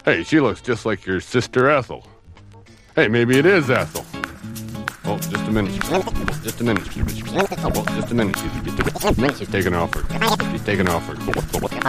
Hey, she looks just like your sister Ethel. Hey, maybe it is Ethel. Oh, just a minute. Just a minute. Oh, just a minute. She's taking off her. She's taking off her.